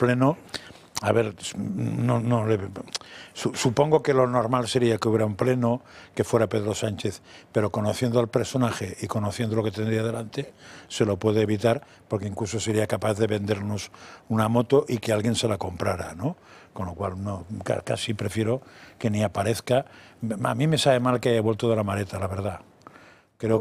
pleno, a ver, supongo que lo normal sería que hubiera un pleno, que fuera Pedro Sánchez, pero conociendo al personaje y conociendo lo que tendría delante, se lo puede evitar, porque incluso sería capaz de vendernos una moto y que alguien se la comprara, ¿no? Con lo cual no, casi prefiero que ni aparezca. A mí me sabe mal que haya vuelto de la maleta, la verdad.